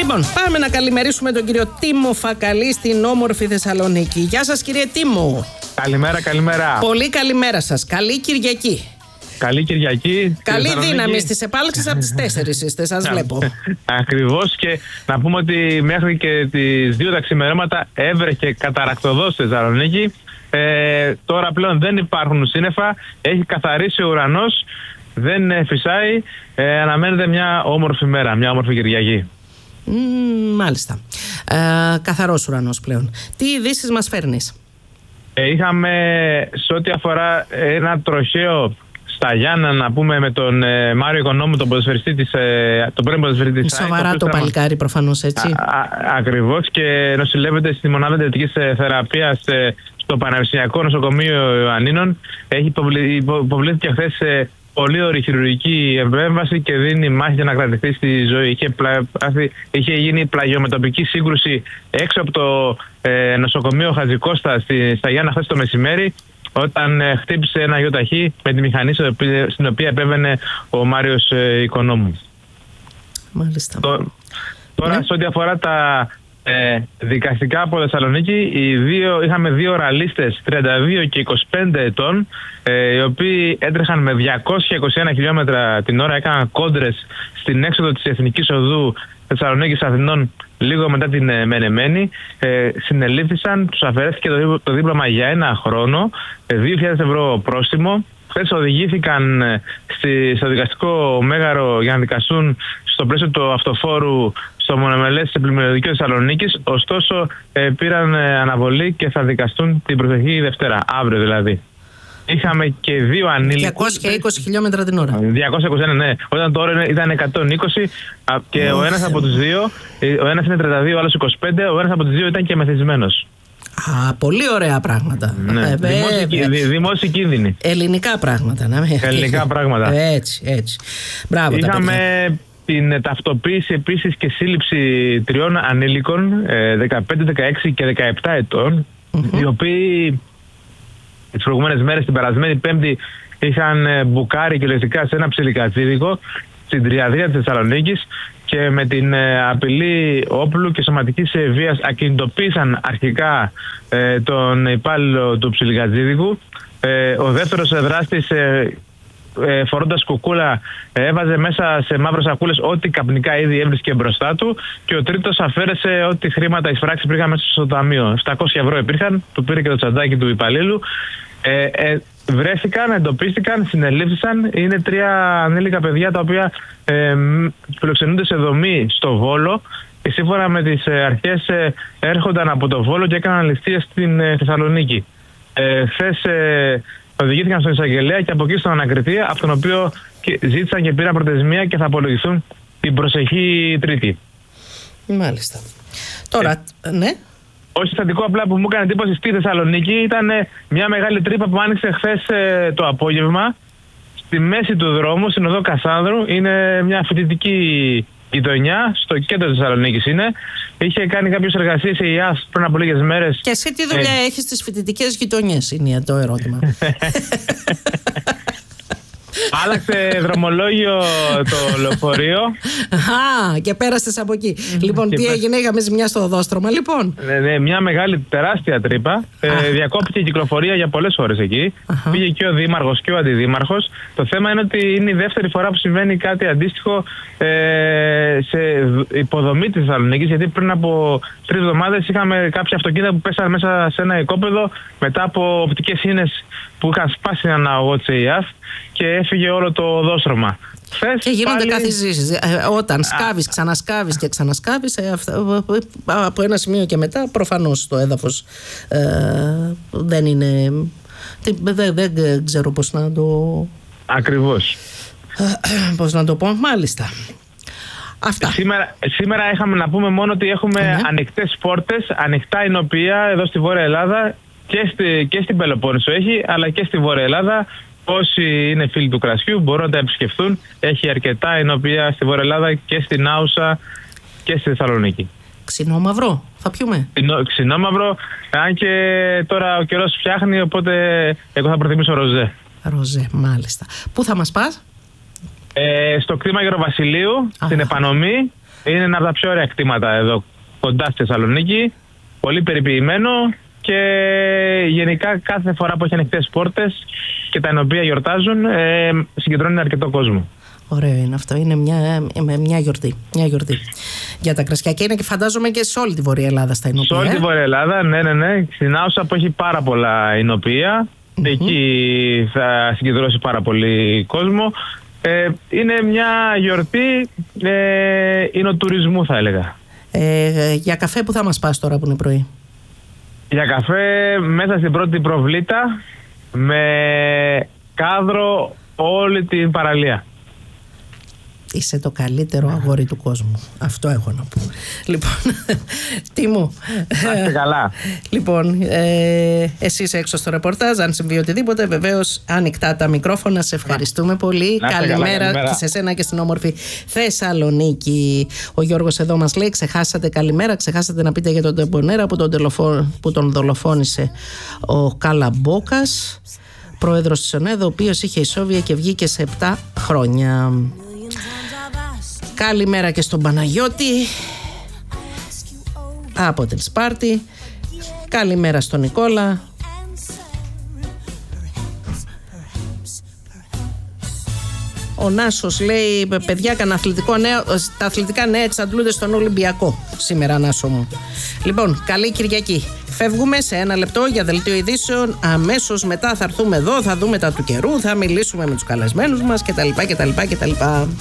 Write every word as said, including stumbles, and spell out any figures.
Λοιπόν, πάμε να καλημερίσουμε τον κύριο Τίμο Φακαλή στην όμορφη Θεσσαλονίκη. Γεια σας, κύριε Τίμο. Καλημέρα, καλημέρα. Πολύ καλημέρα σας. Καλή Κυριακή. Καλή Κυριακή. Καλή δύναμη στις επάλξεις από τις τέσσερις είστε, σας βλέπω. Ακριβώς, και να πούμε ότι μέχρι και τις δύο τα ξημερώματα έβρεχε καταρακτωδώς στη Θεσσαλονίκη. Ε, τώρα πλέον δεν υπάρχουν σύννεφα, έχει καθαρίσει ο ουρανός, δεν φυσάει, ε, αναμένεται μια όμορφη μέρα, μια όμορφη Κυριακή. Mm, μάλιστα. Ε, καθαρός ουρανός πλέον. Τι ειδήσεις μας φέρνεις? Ε, είχαμε σε ό,τι αφορά ένα τροχαίο στα Γιάννα, να πούμε, με τον ε, Μάριο Οικονόμου, τον ποδοσφαιριστή της, ε, τον πρώην ποδοσφαιριστή της. Σοβαρά το παλικάρι, προφανώς, έτσι. Α, α, ακριβώς, και νοσηλεύεται στη μονάδα εντατικής θεραπείας ε, στο Πανεπιστημιακό Νοσοκομείο Ιωαννίνων. Έχει υποβλη, υποβλήθηκε χθες ε, πολύ ωραία χειρουργική επέμβαση και δίνει μάχη για να κρατηθεί στη ζωή. Είχε, πλα, είχε γίνει πλαγιομετωπική σύγκρουση έξω από το ε, νοσοκομείο Χατζικώστα στη, στα Γιάννα χθες το μεσημέρι, όταν ε, χτύπησε ένα γιοταχή με τη μηχανή στην οποία επέβαινε ο Μάριος ε, Οικονόμου. Μάλιστα. Το, τώρα, ναι. Σε ό,τι αφορά τα ε, δικαστικά από Θεσσαλονίκη, οι δύο, είχαμε δύο ραλίστες τριάντα δύο και είκοσι πέντε ετών, ε, οι οποίοι έτρεχαν με διακόσια είκοσι ένα χιλιόμετρα την ώρα, έκαναν κόντρες στην έξοδο της Εθνικής Οδού Θεσσαλονίκης Αθηνών λίγο μετά την ε, Μενεμένη. Ε, συνελήφθησαν, τους αφαιρέθηκε το, το δίπλωμα για ένα χρόνο, ε, δύο χιλιάδες ευρώ πρόστιμο. Χθες οδηγήθηκαν στη, στο δικαστικό μέγαρο για να δικαστούν στο πλαίσιο του αυτοφόρου στο μονομελές πλημμυριωδικό Θεσσαλονίκης. Ωστόσο, ε, πήραν ε, αναβολή και θα δικαστούν την προσεχή Δευτέρα, αύριο δηλαδή. Είχαμε και δύο ανήλικους. διακόσια είκοσι χιλιόμετρα την ώρα. διακόσια είκοσι ένα, ναι. Όταν τώρα ήταν εκατόν είκοσι και oh. ο ένας από τους δύο, ο ένας είναι τριάντα δύο, ο άλλος είκοσι πέντε, ο ένας από τους δύο ήταν και μεθυσμένος. Α, πολύ ωραία πράγματα. Ναι. Ε, δημόσιοι, δημόσιοι κίνδυνοι. Ελληνικά πράγματα. Να μην... Ελληνικά πράγματα. Έτσι, έτσι. Μπράβο. Είχαμε την ταυτοποίηση επίσης και σύλληψη τριών ανήλικων δεκαπέντε, δεκαέξι και δεκαεπτά ετών, mm-hmm. οι οποίοι τις προηγούμενες μέρες, την περασμένη Πέμπτη, είχαν μπουκάρει κυριολεκτικά σε ένα ψιλικατσίδικο στην Τριαδία της Θεσσαλονίκης και με την ε, απειλή όπλου και σωματικής ε, βίας ακινητοποίησαν αρχικά ε, τον υπάλληλο του ψιλικατζίδικου. Ε, ο δεύτερος δράστης, ε, ε, φορώντας κουκούλα, ε, έβαζε μέσα σε μαύρες σακούλες ό,τι καπνικά ήδη έβρισκε μπροστά του, και ο τρίτος αφαίρεσε ό,τι χρήματα εισπράξει υπήρχαν μέσα στο ταμείο. επτακόσια ευρώ υπήρχαν, του πήρε και το τσαντάκι του υπαλλήλου. Ε, ε, βρέθηκαν, εντοπίστηκαν, συνελήφθησαν. Είναι τρία ανήλικα παιδιά τα οποία ε, φιλοξενούνται σε δομή στο Βόλο και σύμφωνα με τις ε, αρχές ε, έρχονταν από το Βόλο και έκαναν ληστείες στην ε, Θεσσαλονίκη. Ε, χθες ε, οδηγήθηκαν στον εισαγγελέα και από εκεί στον ανακριτή, από τον οποίο και ζήτησαν και πήραν πρωτεσμία και θα απολογηθούν την προσεχή Τρίτη. Μάλιστα. Τώρα, ε, ναι. Όχι συστατικό, απλά που μου έκανε εντύπωση στη Θεσσαλονίκη ήταν μια μεγάλη τρύπα που άνοιξε χθες ε, το απόγευμα στη μέση του δρόμου, στην οδό Κασάνδρου. Είναι μια φοιτητική γειτονιά, στο κέντρο της Θεσσαλονίκης είναι. Είχε κάνει κάποιες εργασίες η ΙΑΣ πριν από λίγες μέρες. Και εσύ τι δουλειά ε... έχεις στις φοιτητικές γειτονιές, είναι το ερώτημα. Άλλαξε δρομολόγιο το λεωφορείο. Α, και πέρασες από εκεί. Λοιπόν, τι έγινε, είχαμε ζημιά στο οδόστρωμα, λοιπόν. Ναι, ναι, μια μεγάλη τεράστια τρύπα. Ε, διακόπηκε η κυκλοφορία για πολλές ώρες εκεί. Αχα. Πήγε και ο δήμαρχος και ο αντιδήμαρχος. Το θέμα είναι ότι είναι η δεύτερη φορά που συμβαίνει κάτι αντίστοιχο ε, σε υποδομή της Θεσσαλονίκης. Γιατί πριν από τρεις εβδομάδες είχαμε κάποια αυτοκίνητα που πέσαν μέσα σε ένα οικόπεδο μετά από οπτικές ίνες που είχαν σπάσει έναν αγωγό της ΕΙΑΦ και έφυγε όλο το οδόστρωμα. Και γίνονται πάλι... καθιζήσεις. Όταν σκάβεις, ξανασκάβεις και ξανασκάβεις, ε, αυτά, από ένα σημείο και μετά προφανώς το έδαφος ε, δεν είναι... Δεν, δεν ξέρω πώς να το... Ακριβώς. Πώς να το πω, μάλιστα. Αυτά. Σήμερα, σήμερα είχαμε να πούμε μόνο ότι έχουμε ναι. ανοιχτές πόρτες, ανοιχτά εινοποιεία εδώ στη Βόρεια Ελλάδα και, στη, και στην Πελοπόννησο έχει, αλλά και στη Βόρεια Ελλάδα. Όσοι είναι φίλοι του κρασιού μπορούν να τα επισκεφθούν. Έχει αρκετά εινοποιεία στη Βόρεια Ελλάδα και στην Άουσα και στη Θεσσαλονίκη. Ξινόμαυρο, θα πιούμε. Ξινόμαυρο, αν και τώρα ο καιρός φτιάχνει, οπότε εγώ θα προτιμήσω ροζέ. Ροζέ, μάλιστα. Πού θα μας πας? Ε, στο κτήμα Γεροβασιλείου, στην Επανομή. Είναι ένα από τα πιο ωραία κτήματα εδώ κοντά στη Θεσσαλονίκη. Πολύ περιποιημένο και γενικά κάθε φορά που έχει ανοιχτές πόρτες και τα ενοποία γιορτάζουν, ε, συγκεντρώνει αρκετό κόσμο. Ωραίο είναι αυτό. Είναι μια, μια, γιορτή, μια γιορτή για τα κρασιά. Και είναι και φαντάζομαι και σε όλη τη Βορεια Ελλάδα στα εινοπία. Σε όλη τη Βορεια Ελλάδα, ναι, ναι, ναι. Στην Άουσα που έχει πάρα πολλά εινοπία. Mm-hmm. Εκεί θα συγκεντρώσει πάρα πολύ κόσμο. Ε, είναι μια γιορτή ε, εινοτουρισμού, θα έλεγα. Ε, για καφέ που θα μας πας τώρα που είναι πρωί? Για καφέ μέσα στην πρώτη προβλήτα με κάδρο όλη την παραλία. Είσαι το καλύτερο αγόρι του κόσμου. Αυτό έχω να πω. Λοιπόν, τι μου. Να είστε καλά. Λοιπόν, ε, εσύ είσαι έξω στο ρεπορτάζ. Αν συμβεί οτιδήποτε, βεβαίως ανοιχτά τα μικρόφωνα. Σε ευχαριστούμε πολύ. Καλημέρα και σε σένα και στην όμορφη Θεσσαλονίκη. Ο Γιώργος εδώ μας λέει: ξεχάσατε, καλημέρα. Ξεχάσατε να πείτε για τον Τεμπονέρα που τον, τελοφο... που τον δολοφόνησε ο Καλαμπόκας, πρόεδρος της ΟΝΕΔ, ο οποίος είχε ισόβια και βγήκε σε επτά χρόνια. Καλημέρα και στον Παναγιώτη από την Σπάρτη. Καλημέρα στον Νικόλα. Ο Νάσος λέει: παιδιά, κανένα αθλητικό νέο. Τα αθλητικά νέα εξαντλούνται στον Ολυμπιακό σήμερα, Νάσο μου. Λοιπόν, καλή Κυριακή. Φεύγουμε σε ένα λεπτό για δελτίο ειδήσεων. Αμέσως μετά θα έρθουμε εδώ, θα δούμε τα του καιρού, θα μιλήσουμε με τους καλεσμένους μας κτλ. κτλ, κτλ.